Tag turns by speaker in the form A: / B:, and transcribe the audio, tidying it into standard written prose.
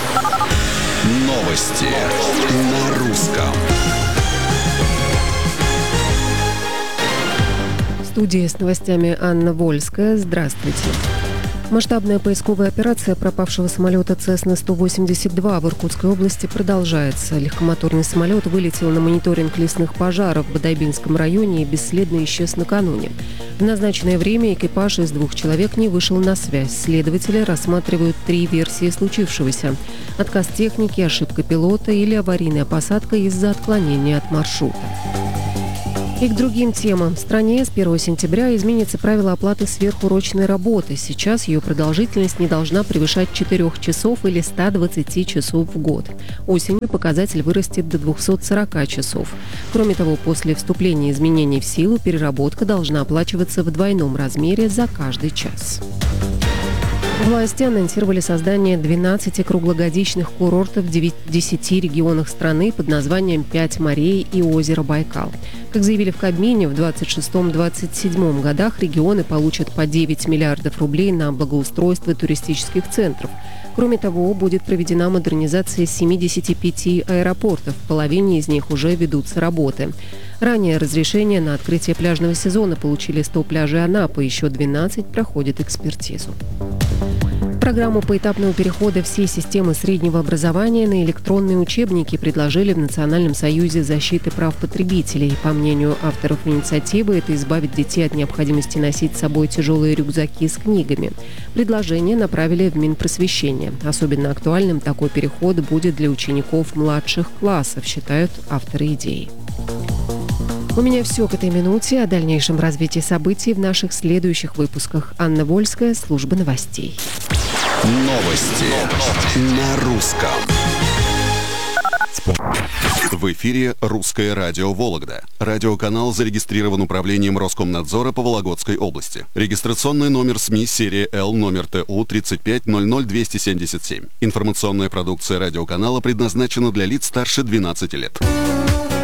A: Новости на русском.
B: В студии с новостями Анна Вольская. Здравствуйте. Масштабная поисковая операция пропавшего самолета Цесна-182 в Иркутской области продолжается. Легкомоторный самолет вылетел на мониторинг лесных пожаров в Бодайбинском районе и бесследно исчез накануне. В назначенное время экипаж из 2 человек не вышел на связь. Следователи рассматривают 3 версии случившегося: отказ техники, ошибка пилота или аварийная посадка из-за отклонения от маршрута. И к другим темам. В стране с 1 сентября изменится правило оплаты сверхурочной работы. Сейчас ее продолжительность не должна превышать 4 часов или 120 часов в год. Осенью показатель вырастет до 240 часов. Кроме того, после вступления изменений в силу переработка должна оплачиваться в двойном размере за каждый час. Власти анонсировали создание 12 круглогодичных курортов в 10 регионах страны под названием «5 морей» и озеро Байкал. Как заявили в Кабмине, в 2026-2027 годах регионы получат по 9 миллиардов рублей на благоустройство туристических центров. Кроме того, будет проведена модернизация 75 аэропортов. В половине из них уже ведутся работы. Ранее разрешение на открытие пляжного сезона получили 100 пляжей Анапы, еще 12 проходят экспертизу. Программу поэтапного перехода всей системы среднего образования на электронные учебники предложили в Национальном союзе защиты прав потребителей. По мнению авторов инициативы, это избавит детей от необходимости носить с собой тяжелые рюкзаки с книгами. Предложение направили в Минпросвещение. Особенно актуальным такой переход будет для учеников младших классов, считают авторы идеи. У меня все к этой минуте. О дальнейшем развитии событий в наших следующих выпусках. Анна Вольская, служба новостей.
A: Новости на русском. В эфире «Русское радио Вологда». Радиоканал зарегистрирован управлением Роскомнадзора по Вологодской области. Регистрационный номер СМИ серия Л, номер ТУ 3500277. Информационная продукция радиоканала предназначена для лиц старше 12 лет.